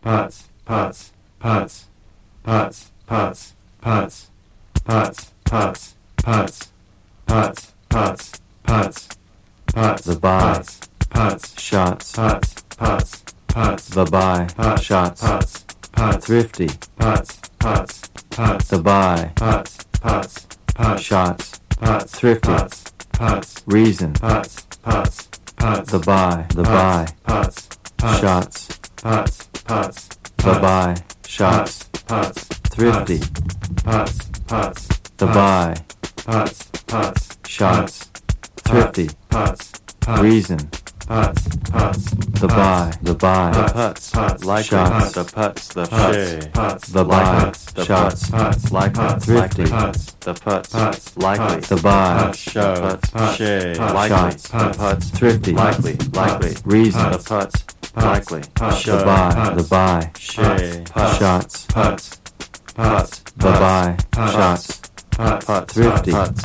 Putz, putz, putz, putz, putz, putz, putz, putz, putz, putz, putz, putz, putz, the buy, putz, shots, putz, putz, putz, the buy, putz, shots, putz, putz, thrifty, putz, putz, putz, the buy, putz, putz, putz, shots, putz, thrifty, putz, putz, reason, putz, putz, putz, the buy, the buy, putz, putz, shots, putz, putz, the buy, shots, putz, thrifty, putz, putz, the buy, putz, putz, shots, thrifty, putz, reason, putz, putz, the buy, the buy, Putz, like shots, the putz, the putz, shay, putz, the buy, the shots, putz, like thrifty, putz, the putz, putz, likely, the buy, shove, putz, shay, putz, likely, shots, the putz, thrifty, likely, reason, the putz, likely, the shove, buy, the buy, shay, putz, shots, putz, putz, the buy, shots, putz, thrifty, putz,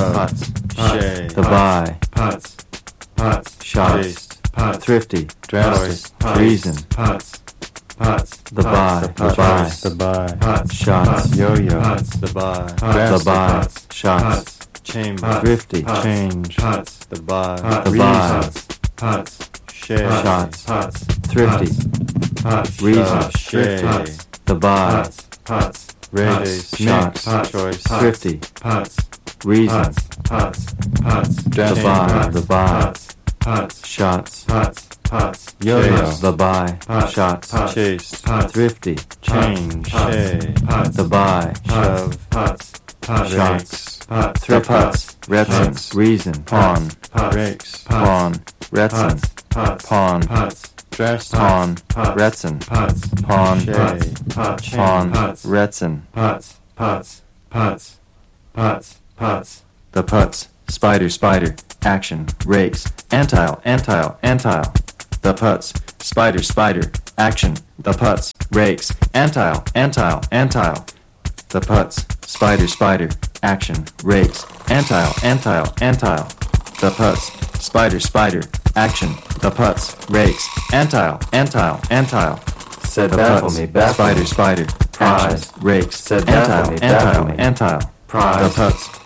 shove, shay, the buy, putz, putz, shots, chased, putz, thrifty, dressed, reason, putz, putz, the buy, the buy, putz, the buy, putz, shots, yo-yo, putz, the buy, the dressed, buy, shots, chamber, thrifty, change, putz, the buy, the buy, putz, shay, shots, putz, thrifty, putz, reason, shay, the buy, putz, raise, shots, mix, choice, thrifty, putz, reason, putz, putz, the buy, the buy, putz, shots, putz, yo-yo, the buy, shots, chased, thrifty, change, shay, the buy, shove, putz, rakes, the putz, Retzins, reason, pawn, rakes, pawn, Retzin, pawn, dressed, pawn, Retzin, pawn, shay, pawn, Retzin, the putz, spider, spider, action, rakes, antile, antile, antile, the putz, spider, spider, action, the putz, rakes, antile, antile, antile, the putz, spider, spider, action, rakes, antile, antile, antile, the putz, spider, spider, action, the putz, rakes, antile, antile, antile, Said the baffle putz, me, baffle spider, me. spider, Prize. action, rakes, Said baffle antile, me, baffle antile, me. antile, Prize. the putz,